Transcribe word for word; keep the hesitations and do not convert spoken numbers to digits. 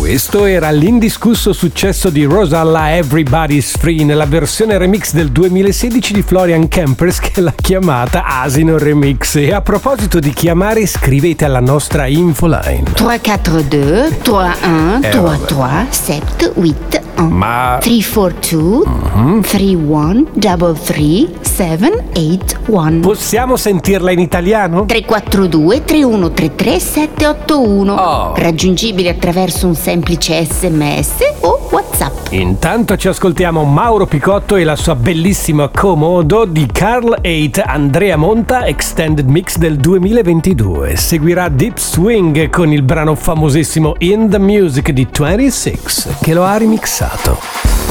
Questo era l'indiscusso successo di Rosalla, Everybody's Free, nella versione remix del duemilasedici di Florian Kempers, che l'ha chiamata Asino Remix. E a proposito di chiamare, scrivete alla nostra infoline tre quattro due tre uno Eh, tre vabbè. tre sette otto uno Ma tre quattro due tre uno tre tre sette otto uno possiamo sentirla in italiano? tre quattro due tre uno tre tre sette otto uno. Oh. Raggiungibile attraverso un semplice sms o WhatsApp. Intanto ci ascoltiamo Mauro Picotto e la sua bellissima Comodo di Carl otto Andrea Monta Extended Mix del duemilaventidue. Seguirà Deep Swing con il brano famosissimo In the Music di ventisei che lo ha remixato.